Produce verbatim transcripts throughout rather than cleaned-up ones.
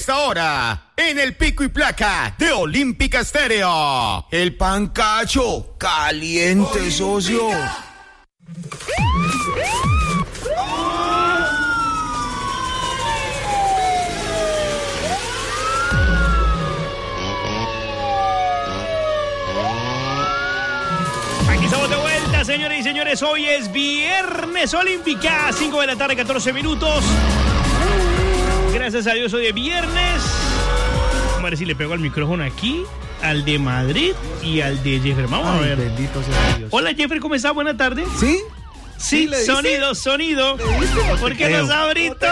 esta hora, en el Pico y Placa de Olímpica Estéreo. El pancacho caliente, socio. Aquí estamos de vuelta, señores y señores. Hoy es Viernes Olímpica, cinco de la tarde, catorce minutos. Gracias a Dios, hoy es viernes. Vamos a ver si le pego al micrófono aquí, al de Madrid y al de Jeffrey. Vamos Ay, a ver. Bendito sea Dios. Hola, Jeffrey, ¿cómo estás? Buenas tardes. ¿Sí? Sí, ¿le sonido, dice? sonido. ¿Por qué creo. los abritos?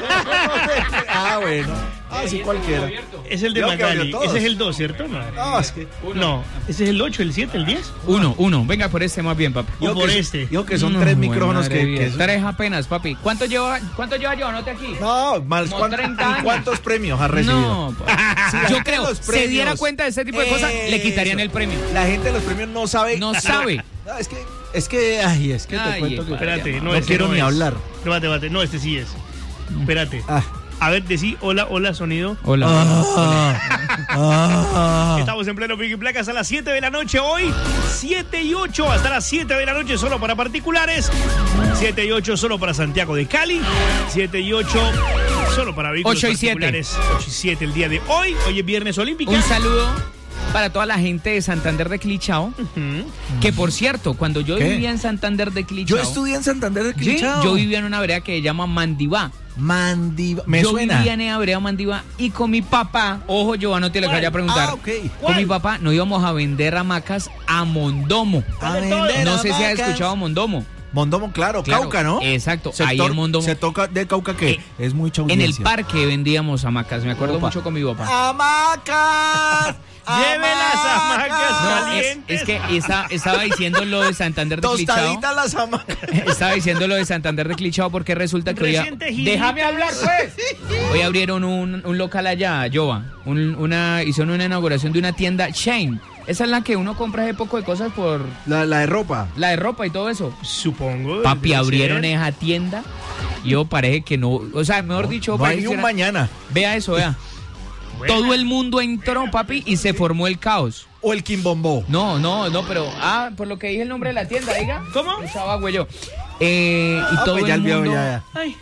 Ah, bueno. Ah, sí, cualquiera. Es el de Creo que abrió Magali. todos. Ese es el dos, ¿cierto? No. No, es que... No, ese es el ocho, el siete, el diez. Uno, uno. Venga por este más bien, papi. O por que, este. Digo que son No, tres buena micrófonos madre que... vida. que eso- Tres apenas, papi. ¿Cuánto lleva, cuánto lleva yo? Anote aquí. No, más Como ¿cuánto- treinta años. ¿cuántos premios ha recibido? No, papi. Si la Yo gente creo, de los se premios- diera cuenta de ese tipo de cosas, le quitarían el premio. La gente de los premios no sabe... No sabe. No, es que... Es que... Ay, es que te Ay, cuento que... Espérate, no, No este quiero no ni es. hablar. No, bate, bate. No, este sí es. Espérate. Ah. A ver, decí hola, hola, sonido. Hola. Ah, ah. Estamos en pleno Pico y Placa hasta las siete de la noche hoy. siete y ocho hasta las siete de la noche solo para particulares. siete y ocho solo para Santiago de Cali. siete y ocho solo para vehículos ocho y siete. particulares. ocho y siete el día de hoy. Hoy es Viernes Olímpica. Un saludo para toda la gente de Santander de Clichao. Ujú. Que por cierto, cuando yo ¿Qué? vivía en Santander de Clichao. Yo estudié en Santander de Sí, Clichao. yo vivía en una vereda que se llama Mandibá. Mandiva. Me yo suena. vivía en esa vereda Mandibá y con mi papá, ojo, yo no te lo ¿Cuál? quería preguntar. Ah, ok. Con mi papá nos íbamos a vender hamacas a Mondomo. A ¿Cuál de todos? vender No sé si has hamacas. escuchado Mondomo. Mondomo, claro, Claro, Cauca, ¿no? exacto, Sector- ahí en Mondomo. Se toca de Cauca que Eh, es mucha En el audiencia. parque vendíamos hamacas, me acuerdo Opa. mucho con mi papá. ¡Hamacas! Lleve las hamacas No, es, calientes. es que esa- estaba diciendo lo de Santander de Clichao. Tostaditas las hamacas. Estaba diciendo lo de Santander de Clichao porque resulta que hoy... a- Recién tejiditas. Déjame hablar, pues. Hoy abrieron un, un local allá, Yoba. Un, una, hicieron una inauguración de una tienda Shane. Esa es la que uno compra ese poco de cosas por La, la de ropa. la de ropa y todo eso. Supongo. Papi, debe abrieron ser. esa tienda. Yo parece que no... O sea, mejor dicho... No parece hay que ni un era- mañana. Vea eso, vea. Buena. Todo el mundo entró, papi, y se formó el caos. O el quimbombó. No, no, no, pero... Ah, por lo que dije el nombre de la tienda, diga. ¿Cómo? Estaba güey, Eh, y Ah, todo pues ya el el viejo mundo... ya, ya. Ay,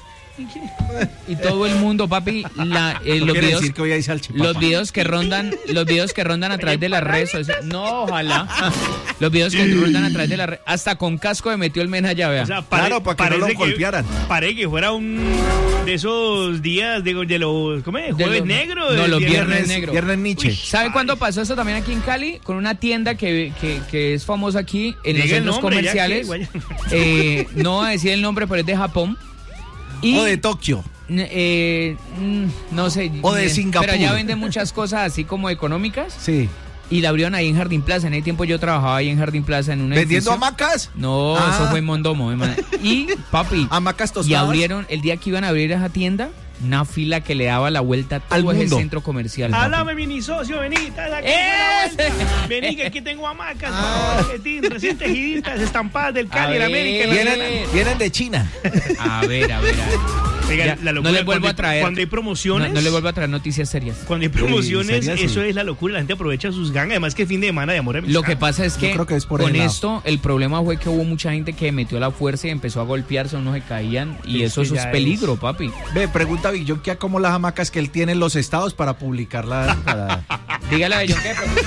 Y todo el mundo, papi, la, eh, No los quiere videos... decir que hoy hay salchipapa. Los videos que rondan, los videos que rondan a través de las redes sociales. No, ojalá. Los videos que rondan a través de las redes. Hasta con casco me metió el men allá, vea. O sea, pare- Claro, para que no lo parece golpearan. Parece que fuera un de esos días de, de los. ¿Cómo es? De ¿Jueves los- negro? no, de los viernes- viernes negro. Viernes Nietzsche. Uy, ¿Sabe cuándo pasó eso también aquí en Cali? Con una tienda que, que, que es famosa aquí en los Diga el centros nombre, ya comerciales. que, guaya. Eh, no voy a decir el nombre, pero es de Japón. Y, O de Tokio. n- eh, mm, no sé. O de eh, Singapur. Pero allá venden muchas cosas así como económicas. Sí. Y la abrieron ahí en Jardín Plaza. En ese tiempo yo trabajaba ahí en Jardín Plaza en un ¿Vendiendo edificio. hamacas? No, Ah. eso fue en Mondomo. hermano. Y, papi, Hamacas y tostadas. abrieron, el día que iban a abrir esa tienda, una fila que le daba la vuelta a todo Al ese mundo. centro comercial. papi. Háblame, mini socio, vení. estás aquí, ¡Ese! buena vuelta. Vení, que aquí tengo hamacas. paquetín, recién tejiditas, estampadas del A Cali, en ver. América. Vienen, vienen de China. A ver, a ver, a ver. Oiga, Ya, la no locura, les vuelvo cuando, a traer. Cuando hay promociones. No, no les vuelvo a traer noticias serias. Cuando hay promociones, serias, sí. eso es la locura. La gente aprovecha sus gangas. Además, que fin de semana de amor. Lo que pasa es Yo que, creo que es por con ese lado. esto el problema fue que hubo mucha gente que metió la fuerza y empezó a golpearse, unos se caían y Es eso, que eso es ya peligro, es. papi. Ve, pregunta Big John, ¿qué como las hamacas que él tiene en los estados para publicarlas? Para... Dígale a John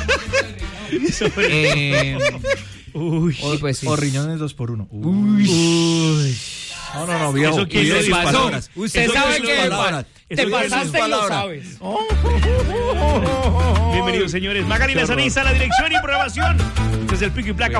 que eh, Uy. sí, pues sí. O riñones dos por uno. Uy. Uy. No, no, no, viejo. Eso quién cuide lo sus pasó. palabras. Usted Eso sabe sus que palabras. te Eso quién pasaste sus y lo palabras. sabes. Bienvenidos, señores. Magali Lazariza, la dirección y programación. Desde el Pico y Placa.